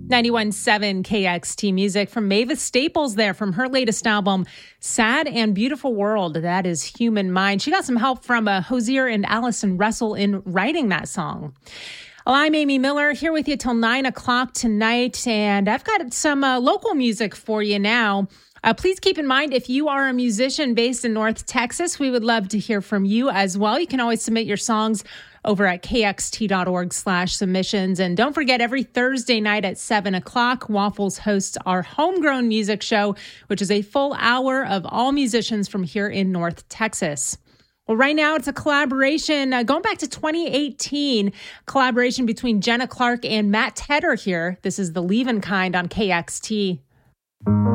91.7 KXT Music from Mavis Staples there from her latest album, Sad and Beautiful World. That is Human Mind. She got some help from Hosier and Allison Russell in writing that song. Well, I'm Amy Miller here with you till 9 o'clock tonight, and I've got some local music for you now. Please keep in mind, if you are a musician based in North Texas, we would love to hear from you as well. You can always submit your songs over at kxt.org/submissions. And don't forget, every Thursday night at 7 o'clock, Waffles hosts our Homegrown Music Show, which is a full hour of all musicians from here in North Texas. Well, right now it's a collaboration going back to 2018, collaboration between Jenna Clark and Matt Tedder here. This is The Leavin' Kind on KXT.